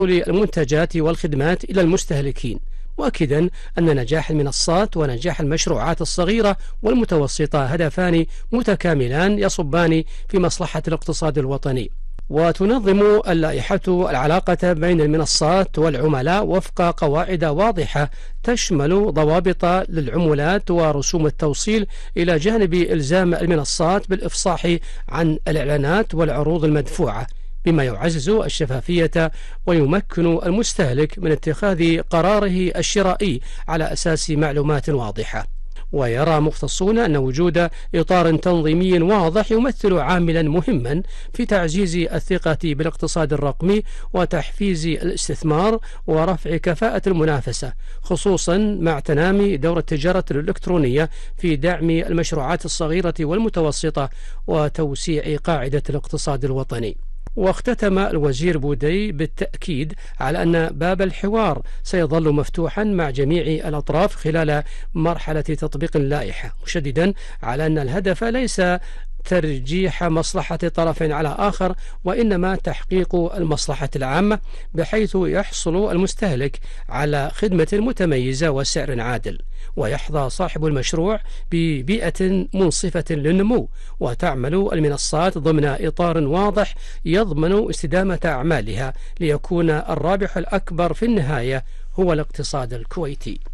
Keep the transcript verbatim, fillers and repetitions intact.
المنتجات والخدمات إلى المستهلكين، مؤكدا أن نجاح المنصات ونجاح المشروعات الصغيرة والمتوسطة هدفان متكاملان يصبان في مصلحة الاقتصاد الوطني. وتنظم اللائحة العلاقة بين المنصات والعملاء وفق قواعد واضحة تشمل ضوابط للعمولات ورسوم التوصيل، إلى جانب إلزام المنصات بالإفصاح عن الإعلانات والعروض المدفوعة، بما يعزز الشفافية ويمكن المستهلك من اتخاذ قراره الشرائي على أساس معلومات واضحة. ويرى مختصون أن وجود إطار تنظيمي واضح يمثل عاملا مهما في تعزيز الثقة بالاقتصاد الرقمي وتحفيز الاستثمار ورفع كفاءة المنافسة، خصوصا مع تنامي دور التجارة الإلكترونية في دعم المشروعات الصغيرة والمتوسطة وتوسيع قاعدة الاقتصاد الوطني. واختتم الوزير بودي بالتأكيد على أن باب الحوار سيظل مفتوحا مع جميع الأطراف خلال مرحلة تطبيق اللائحة، مشددا على أن الهدف ليس ترجيح مصلحة طرف على آخر، وإنما تحقيق المصلحة العامة، بحيث يحصل المستهلك على خدمة متميزة وسعر عادل، ويحظى صاحب المشروع ببيئة منصفة للنمو. وتعمل المنصات ضمن إطار واضح يضمن استدامة أعمالها، ليكون الرابح الأكبر في النهاية هو الاقتصاد الكويتي.